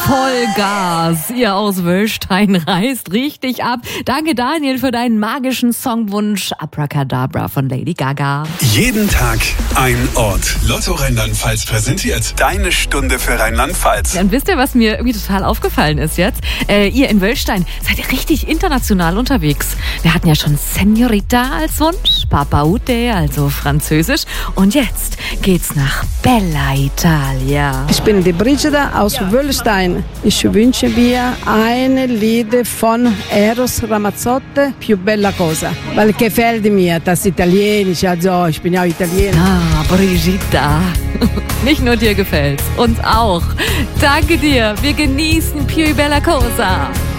Vollgas. Ihr aus Wöllstein reißt richtig ab. Danke, Daniel, für deinen magischen Songwunsch Abracadabra von Lady Gaga. Jeden Tag ein Ort. Lotto Rheinland-Pfalz präsentiert deine Stunde für Rheinland-Pfalz. Und wisst ihr, was mir irgendwie total aufgefallen ist jetzt? Ihr in Wöllstein seid ihr richtig international unterwegs. Wir hatten ja schon Senorita als Wunsch, Papa Ute, also Französisch. Und jetzt geht's nach Bella Italia. Ich bin die Brigida aus Wöllstein. Ich wünsche mir ein Lied von Eros Ramazzotti, Più bella cosa. Weil gefällt mir das Italienisch, also ich bin ja Italiener. Ah, Brigitta. Nicht nur dir gefällt's, uns auch. Danke dir. Wir genießen Più bella cosa.